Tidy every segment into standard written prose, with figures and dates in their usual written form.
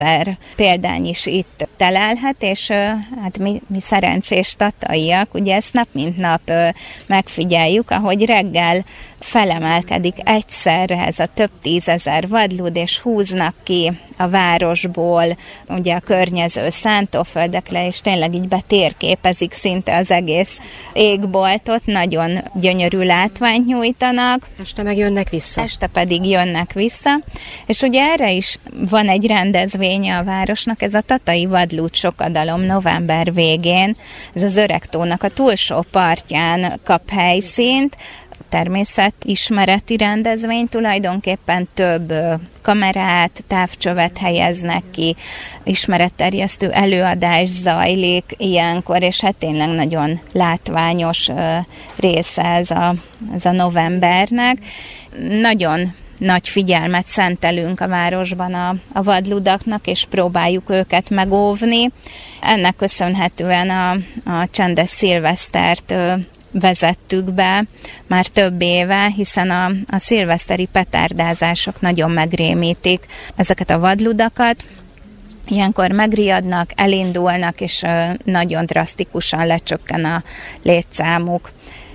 példány is itt telelhet, és hát mi szerencsés tataiak, ugye ezt nap mint nap megfigyeljük, ahogy reggel felemelkedik egyszerre ez a több tízezer vadlud, és húznak ki a városból, ugye a környező szántóföldekre, és tényleg így betérképezik szinte az egész égboltot, nagyon gyönyörű látványt nyújtanak. Este meg jönnek vissza. Este pedig jönnek vissza, és ugye erre is van egy rendezvénye a városnak, ez a Tatai Vadlúd Sokadalom november végén, ez az Öregtónak a túlsó partján kap helyszínt, természetismereti rendezvény, tulajdonképpen több kamerát, távcsövet helyeznek ki, ismeretterjesztő előadás zajlik ilyenkor, és hát tényleg nagyon látványos része ez a novembernek. Nagyon nagy figyelmet szentelünk a városban a vadludaknak, és próbáljuk őket megóvni. Ennek köszönhetően a csendes szilvesztert vezettük be már több éve, hiszen a szilveszteri petárdázások nagyon megrémítik ezeket a vadludakat. Ilyenkor megriadnak, elindulnak, és nagyon drasztikusan lecsökken a létszámuk.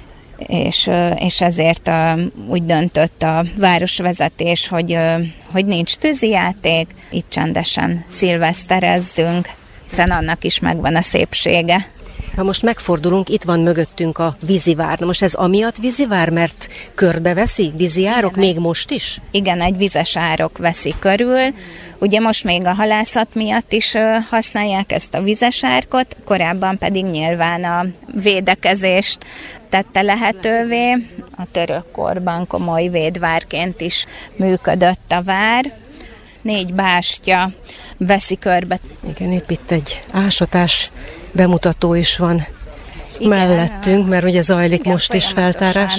És ezért úgy döntött a városvezetés, hogy nincs tűzijáték, itt csendesen szilveszterezzünk, hiszen annak is megvan a szépsége. Ha most megfordulunk, itt van mögöttünk a vízivár. Na most ez amiatt vízivár, mert körbeveszi víziárok, igen, még most is? Igen, egy vizes árok veszi körül. Ugye most még a halászat miatt is használják ezt a vizes árkot, korábban pedig nyilván a védekezést tette lehetővé. A török korban komoly védvárként is működött a vár. 4 bástya veszi körbe. Igen, épp itt egy ásatás bemutató is van, igen, mellettünk, mert ugye zajlik, igen, most is feltárás.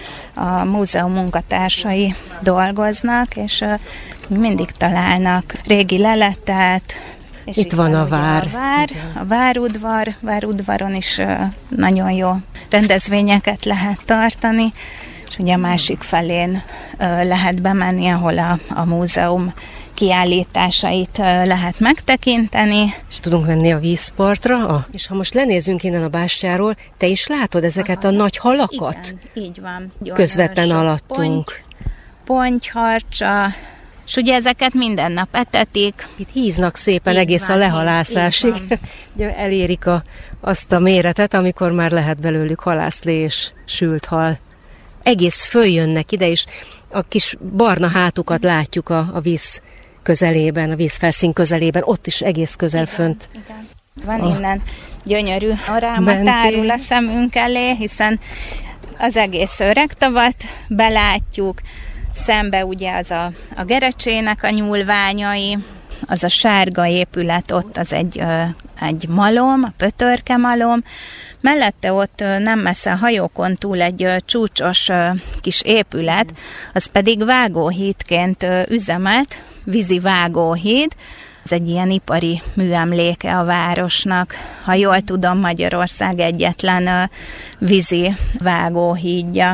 A múzeum munkatársai dolgoznak, és mindig találnak régi leletet. És itt van a vár. A várudvaron is nagyon jó rendezvényeket lehet tartani, és ugye a másik felén lehet bemenni, ahol a múzeum kiállításait lehet megtekinteni. És tudunk menni a vízpartra. És ha most lenézünk innen a bástyáról, te is látod ezeket a nagy halakat? Igen, így van. Közvetlen alattunk. Pontyharcsa, és ugye ezeket minden nap etetik. Itt híznak szépen így egész van, a lehalászásig. Elérik azt a méretet, amikor már lehet belőlük halászlé és sült hal. Egész följönnek ide, és a kis barna hátukat látjuk a víz közelében, a vízfelszín közelében, ott is egész közel fönt. Igen. Van innen gyönyörű oráma tárul a szemünk elé, hiszen az egész Öregtavat belátjuk, szembe ugye az a Gerecsének a nyúlványai, az a sárga épület ott, az egy malom, a Pötörke malom, mellette ott nem messze a hajókon túl egy csúcsos kis épület, az pedig vágóhídként üzemelt, vízi vágóhíd. Ez egy ilyen ipari műemléke a városnak. Ha jól tudom, Magyarország egyetlen vízi vágóhídja.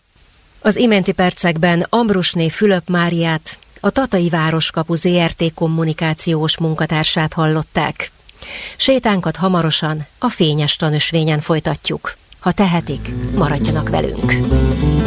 Az iménti percekben Ambrusné Fülöp Máriát, a Tatai Városkapu Zrt. Kommunikációs munkatársát hallották. Sétánkat hamarosan a Fényes Tanösvényen folytatjuk. Ha tehetik, maradjanak velünk!